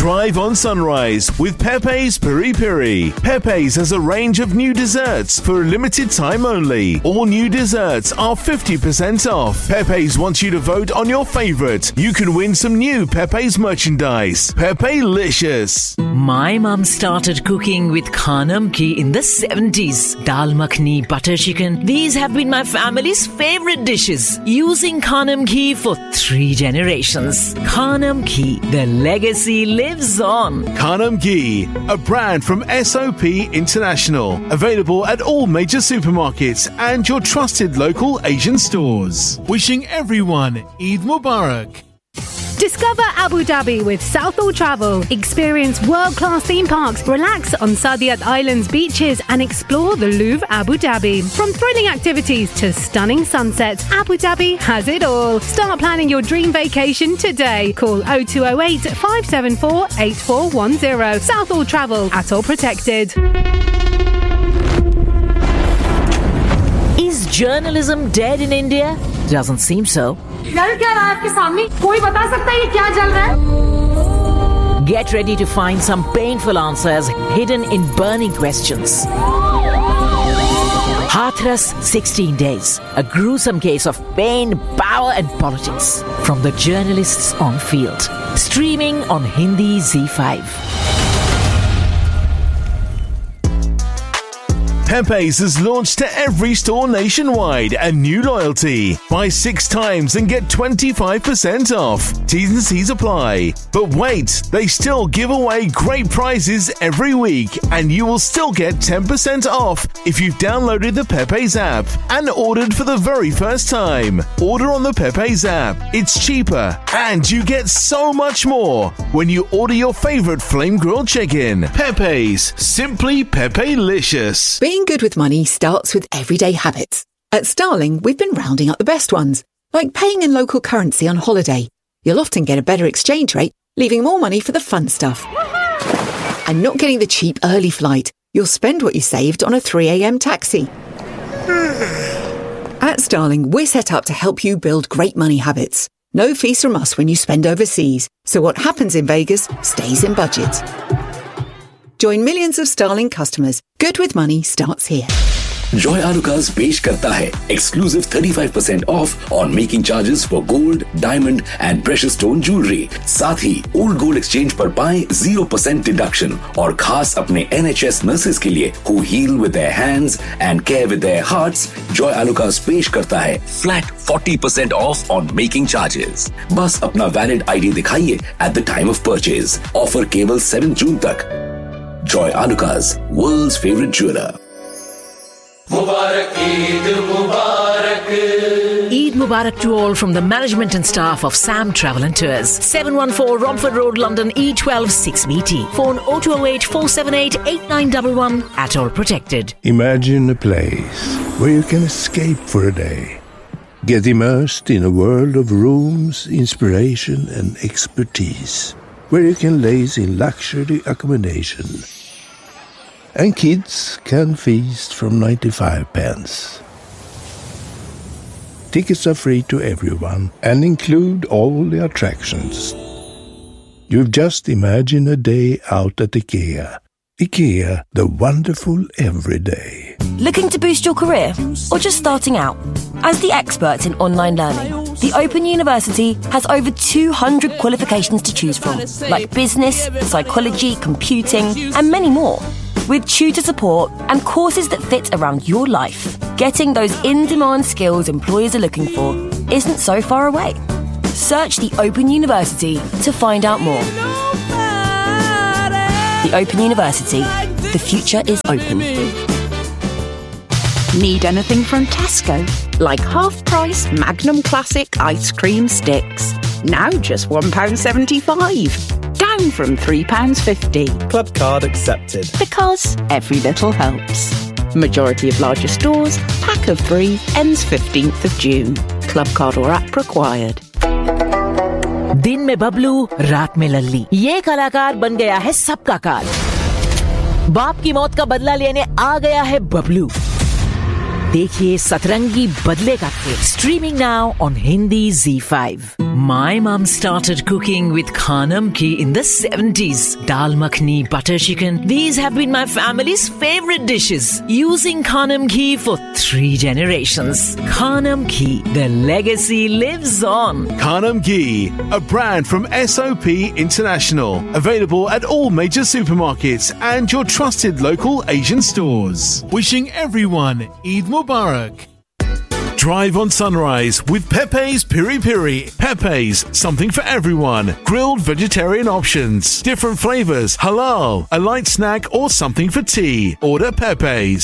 Thrive on sunrise with Pepe's Piri Piri. Pepe's has a range of new desserts for a limited time only. All new desserts are 50% off. Pepe's wants you to vote on your favorite. You can win some new Pepe's merchandise. Pepe-licious. My mum started cooking with Khanam ghee in the 70s. Dal makhni, butter chicken. These have been my family's favorite dishes. Using Khanam ghee for 3 generations. Khanam ghee, the legacy lives on. Khanam ghee, a brand from SOP International. Available at all major supermarkets and your trusted local Asian stores. Wishing everyone Eid Mubarak. Discover Abu Dhabi with Southall Travel. Experience world-class theme parks, relax on Saadiyat Island's beaches and explore the Louvre Abu Dhabi. From thrilling activities to stunning sunsets, Abu Dhabi has it all. Start planning your dream vacation today. Call 0208 574 8410. Southall Travel, Atoll Protected. Is journalism dead in India? Doesn't seem so. Get ready to find some painful answers hidden in burning questions. Hathras 16 Days, a gruesome case of pain, power and politics from the journalists on field. Streaming on Hindi Z5. Pepe's has launched to every store nationwide a new loyalty. Buy 6 times and get 25% off. T's and C's apply. But wait, they still give away great prizes every week and you will still get 10% off if you've downloaded the Pepe's app and ordered for the very first time. Order on the Pepe's app. It's cheaper and you get so much more when you order your favorite flame grilled chicken. Pepe's, simply Pepe-licious. Being good with money starts with everyday habits. At Starling, we've been rounding up the best ones, like paying in local currency on holiday. You'll often get a better exchange rate, leaving more money for the fun stuff. And not getting the cheap early flight. You'll spend what you saved on a 3 a.m. taxi. At Starling, we're set up to help you build great money habits. No fees from us when you spend overseas, so what happens in Vegas stays in budget. Join millions of Starling customers. Good with money starts here. Joy Alucas पेश करता है exclusive 35% off on making charges for gold, diamond and precious stone jewelry. साथ ही old gold exchange पर पाएं 0% deduction और खास अपने NHS nurses के लिए who heal with their hands and care with their hearts. Joy Alucas पेश करता है flat 40% off on making charges. बस अपना valid ID दिखाइए at the time of purchase. Offer केवल 7 जून तक. Joy Alucas, world's favorite jeweler. Mubarak Eid Mubarak. Eid Mubarak to all from the management and staff of Sam Travel and Tours. 714 Romford Road, London, E12 6BT. Phone 0208 478 8911. At all protected. Imagine a place where you can escape for a day. Get immersed in a world of rooms, inspiration and expertise. Where you can laze in luxury accommodation. And kids can feast from 95 pence. Tickets are free to everyone and include all the attractions. You've just imagined a day out at IKEA. IKEA, the wonderful everyday. Looking to boost your career or just starting out? As the experts in online learning, the Open University has over 200 qualifications to choose from, like business, psychology, computing, and many more. With tutor support and courses that fit around your life, getting those in-demand skills employers are looking for isn't so far away. Search the Open University to find out more. The Open University. The future is open. Need anything from Tesco? Like half-price Magnum Classic ice cream sticks. Now just £1.75. Down from £3.50. Club card accepted. Because every little helps. Majority of larger stores, pack of 3, ends 15th of June. Club card or app required. दिन में बबलू, रात में लल्ली. ये कलाकार बन गया है सबका कार. बाप की मौत का बदला लेने आ गया है बबलू. देखिए सतरंगी बदलेगा खेल. Streaming now on Hindi ZEE5. My mum started cooking with Khanam Ghee in the 70s. Dal makhni, butter chicken. These have been my family's favorite dishes. Using Khanam Ghee for 3 generations. Khanam Ghee, the legacy lives on. Khanam Ghee, a brand from SOP International. Available at all major supermarkets and your trusted local Asian stores. Wishing everyone Eid Mubarak. Drive on Sunrise with Pepe's Piri Piri. Pepe's, something for everyone. Grilled vegetarian options, different flavors, halal, a light snack or something for tea. Order Pepe's.